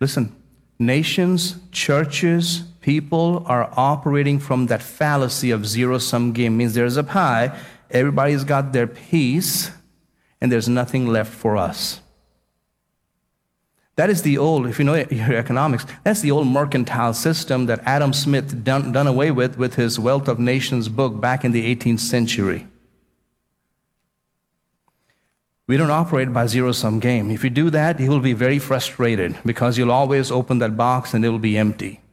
Listen, nations, churches, people are operating from that fallacy of zero-sum game. Means there's a pie, everybody's got their piece, and there's nothing left for us. That is the old, if you know your economics, that's the old mercantile system that Adam Smith done away with his Wealth of Nations book back in the 18th century. We don't operate by zero-sum game. If you do that, you will be very frustrated because you'll always open that box and it will be empty.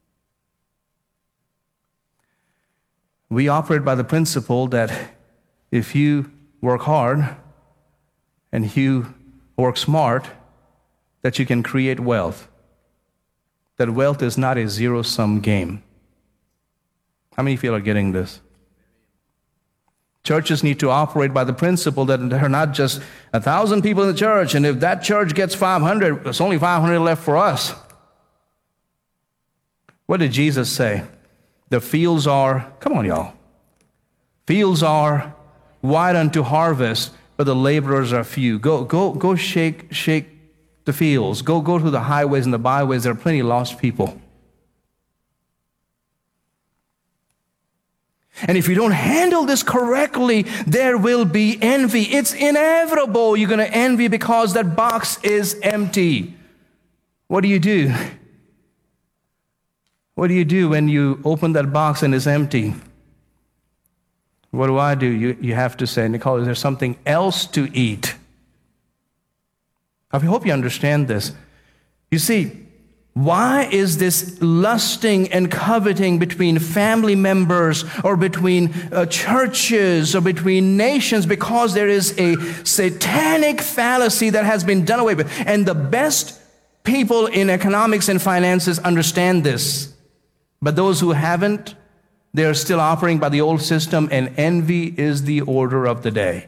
We operate by the principle that if you work hard and you work smart, that you can create wealth. That wealth is not a zero-sum game. How many of you are getting this? Churches need to operate by the principle that there are not just 1,000 people in the church, and if that church gets 500, there's only 500 left for us. What did Jesus say? The fields are, come on y'all, fields are wide unto harvest, but the laborers are few. Go shake the fields. Go to the highways and the byways. There are plenty of lost people. And if you don't handle this correctly, there will be envy. It's inevitable. You're going to envy because that box is empty. What do you do? What do you do when you open that box and it's empty? What do? You have to say, Nicole, is there something else to eat? I hope you understand this. You see, why is this lusting and coveting between family members or between churches or between nations? Because there is a satanic fallacy that has been done away with. And the best people in economics and finances understand this. But those who haven't, they're still operating by the old system, and envy is the order of the day.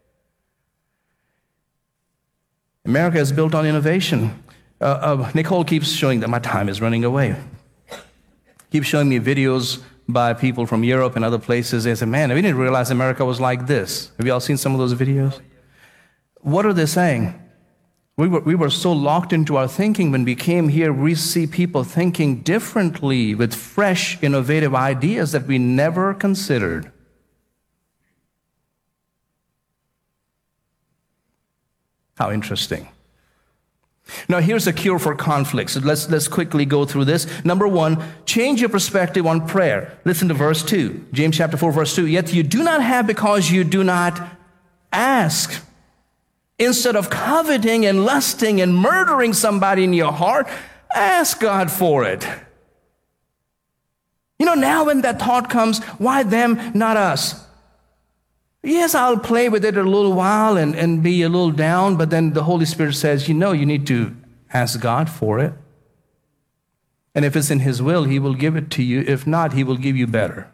America is built on innovation. Nicole keeps showing that my time is running away. Keeps showing me videos by people from Europe and other places. They say, man, we didn't realize America was like this. Have you all seen some of those videos? What are they saying? We were so locked into our thinking. When we came here, we see people thinking differently with fresh, innovative ideas that we never considered. How interesting. Now, here's a cure for conflicts. Let's quickly go through this. Number one, change your perspective on prayer. Listen to verse 2. James chapter 4, verse 2. Yet you do not have because you do not ask. Instead of coveting and lusting and murdering somebody in your heart, ask God for it. You know, now when that thought comes, why them, not us? Yes, I'll play with it a little while and be a little down, but then the Holy Spirit says, you need to ask God for it. And if it's in His will, He will give it to you. If not, He will give you better.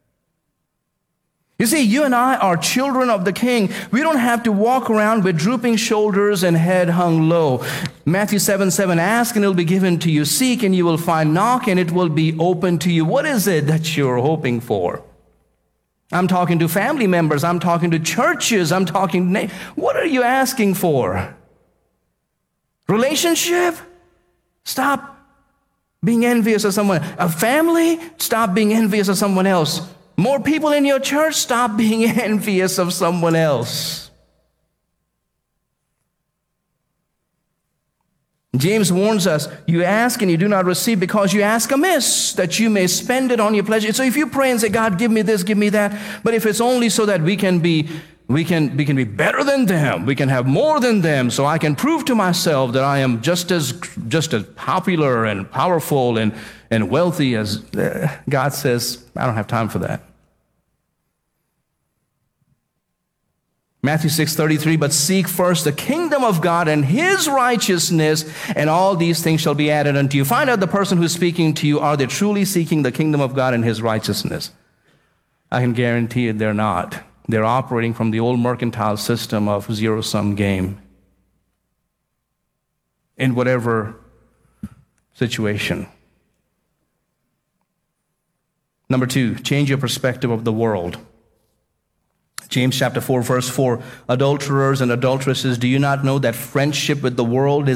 You see, you and I are children of the King. We don't have to walk around with drooping shoulders and head hung low. Matthew 7:7, ask and it will be given to you. Seek and you will find. Knock and it will be open to you. What is it that you're hoping for? I'm talking to family members. I'm talking to churches. I'm talking to what are you asking for? Relationship? Stop being envious of someone. A family? Stop being envious of someone else. More people in your church? Stop being envious of someone else. James warns us, you ask and you do not receive because you ask amiss, that you may spend it on your pleasure. So if you pray and say, God, give me this, give me that, but if it's only so that we can be better than them, we can have more than them, so I can prove to myself that I am just as popular and powerful and wealthy as God says, I don't have time for that. Matthew 6:33, but seek first the kingdom of God and His righteousness, and all these things shall be added unto you. Find out the person who's speaking to you, are they truly seeking the kingdom of God and His righteousness? I can guarantee you they're not. They're operating from the old mercantile system of zero-sum game in whatever situation. Number 2, change your perspective of the world. James chapter 4, verse 4, adulterers and adulteresses, do you not know that friendship with the world is